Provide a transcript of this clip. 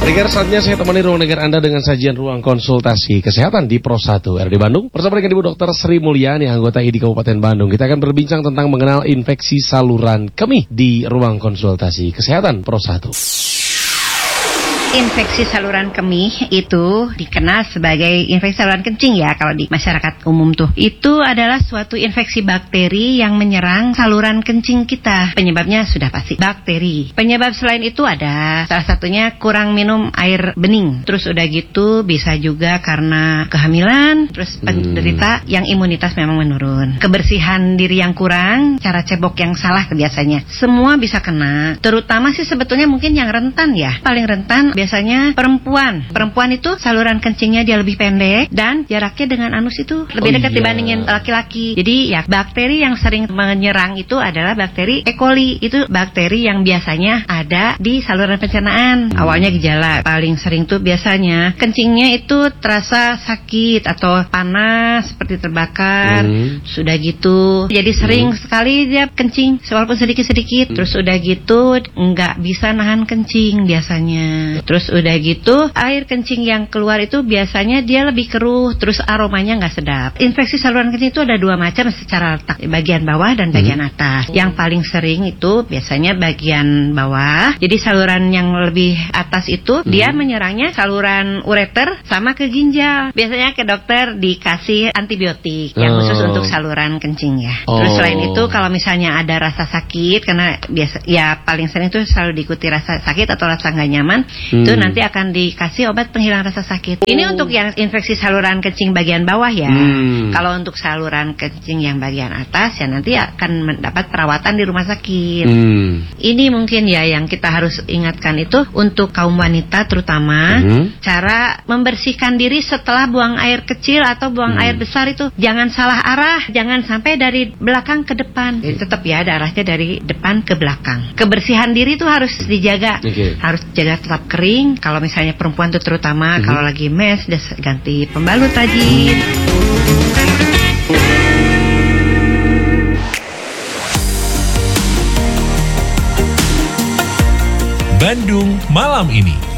Dengar saatnya saya temani ruang dengar Anda dengan sajian ruang konsultasi kesehatan di Pro 1 RD Bandung. Bersama dengan Ibu Dr. Sri Mulyani, anggota ID Kabupaten Bandung. Kita akan berbincang tentang mengenal infeksi saluran kemih di ruang konsultasi kesehatan Pro 1. Infeksi saluran kemih itu dikenal sebagai infeksi saluran kencing ya kalau di masyarakat umum tuh. Itu adalah suatu infeksi bakteri yang menyerang saluran kencing kita. Penyebabnya sudah pasti bakteri. Penyebab selain itu ada salah satunya kurang minum air bening. Terus udah gitu bisa juga karena kehamilan. Terus penderita yang imunitas memang menurun. Kebersihan diri yang kurang, cara cebok yang salah biasanya. Semua bisa kena. Terutama sih sebetulnya mungkin yang rentan ya. Paling rentan biasanya perempuan. Perempuan itu saluran kencingnya dia lebih pendek dan jaraknya dengan anus itu lebih dekat dibandingin laki-laki. Jadi ya bakteri yang sering menyerang itu adalah bakteri E. coli. Itu bakteri yang biasanya ada di saluran pencernaan. Awalnya gejala paling sering tuh biasanya kencingnya itu terasa sakit atau panas seperti terbakar. Sudah gitu jadi sering sekali dia kencing walaupun sedikit-sedikit. Terus udah gitu nggak bisa nahan kencing biasanya. Terus udah gitu air kencing yang keluar itu biasanya dia lebih keruh, terus aromanya nggak sedap. Infeksi saluran kencing itu ada dua macam secara letak, bagian bawah dan bagian atas. Yang paling sering itu biasanya bagian bawah. Jadi saluran yang lebih atas itu dia menyerangnya saluran ureter sama ke ginjal. Biasanya ke dokter dikasih antibiotik yang khusus untuk saluran kencing ya. Terus selain itu kalau misalnya ada rasa sakit, karena biasa ya paling sering itu selalu diikuti rasa sakit atau rasa nggak nyaman, itu nanti akan dikasih obat penghilang rasa sakit. Ini untuk yang infeksi saluran kencing bagian bawah ya. Kalau untuk saluran kencing yang bagian atas ya nanti akan mendapat perawatan di rumah sakit. Ini mungkin ya yang kita harus ingatkan itu untuk kaum wanita terutama, cara membersihkan diri setelah buang air kecil atau buang air besar itu jangan salah arah, jangan sampai dari belakang ke depan. Jadi tetap ya ada arahnya dari depan ke belakang. Kebersihan diri itu harus dijaga. Harus jaga tetap kering. Kalau misalnya perempuan itu terutama kalau lagi mens ganti pembalut rajin. Bandung Malam Ini.